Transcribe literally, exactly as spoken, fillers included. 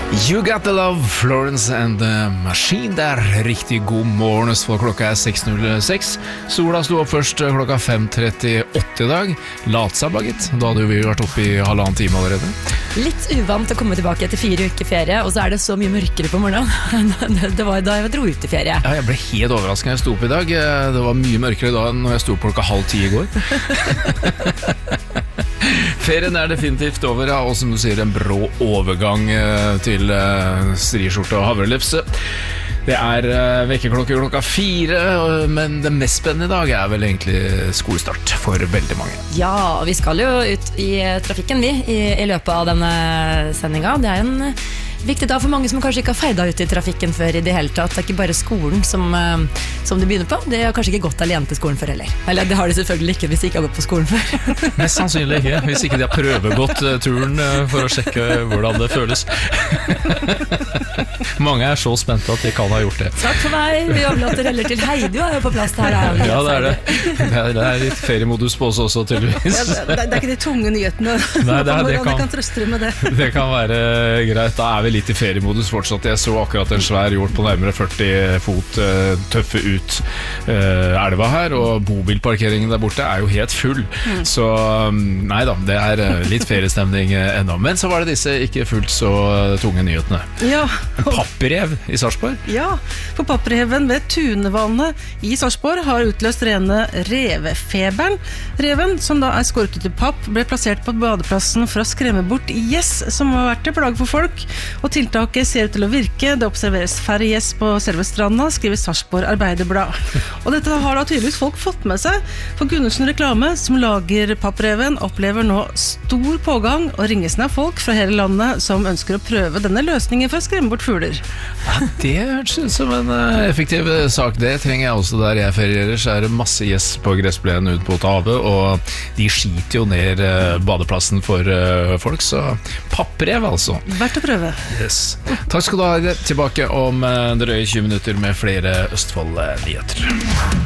You got the love, Florence and the Machine der. Riktig god morgen, for klokka er seks null seks. Sola sto opp først klokka fem trettiåtte i dag. Lat seg bagget, da hadde vi vært oppe i halvannen time allerede. Litt uvant å komme tilbake etter fire uker ferie, og så er det så mye mørkere på morgenen. Det var da jeg dro ut i ferie. Ja, jeg ble helt overrasket når jeg sto opp i dag. Det var mye mørkere da enn når jeg sto opp klokka halv ti i går. Ferien er definitivt over, ja, og som du sier, en brå overgang til uh, striskjorte og havrelefse. Det er uh, vekkerklokke klokka fire, men det mest spennende i dag er vel egentlig skolestart for veldig mange. Ja, vi skal jo ut i trafikken vi, i, i løpet av denne sendingen. Det er en viktig dag for mange som kanskje ikke har ferdet ut i trafikken før i det hele tatt. Det er ikke bare skolen som, som de begynner på. Det har kanskje ikke gått alene til skolen før heller. Eller det har de selvfølgelig ikke hvis de ikke har gått på skolen før. Mest sannsynlig ikke, hvis ikke de har prøvegått turen for å sjekke hvordan det føles. Mange er så spente at de kan ha gjort det. Takk for meg, vi overlater heller til Heidi. Du er jo på plass her. Da. Ja, det er det. Det er, det er litt feriemodus på oss også, tydeligvis. Ja, det, det er ikke de tunge nyhetene. Nei, det, er, det, kan, kan trøste deg med det. Det kan være greit. Da er vi litt i feriemodus fortsatt. Jeg så akkurat en svær hjort på nærmere førti fot uh, tøffe ut uh, elva her, og bobilparkeringen der borte er jo helt full. Mm. Så um, nei da, det er uh, litt feriestemning uh, ennå. Men så var det disse ikke fullt så tunge nyhetene. Ja. Papprev i Sarpsborg? Ja, for pappreven ved Tunevannet i Sarpsborg har utløst rene revefeberen. Reven, som da er skorket i papp, ble plassert på badeplassen for å skremme bort gjess som har vært til plage for folk, og tiltaket ser ut til å virke. Det observeres færre gjess på selve stranda, skriver Sarpsborg Arbeiderblad. Og dette har da tydeligvis folk fått med seg, for Gundersen Reklame, som lager pappreven, opplever nå stor pågang og ringes ned folk fra hele landet som ønsker å prøve denne løsningen for å skremme bort fugler. Ja, det hørtes ut som en effektiv sak. Det trenger jeg også der jeg ferierer. Så er det masse gjess på gressplenen ut på havet, og de skiter jo ned badeplassen for folk, så papprev altså. Verdt å prøve. Yes. Takk skal du ha. Tilbake om drøye tjue minutter med flere Østfold-nyheter.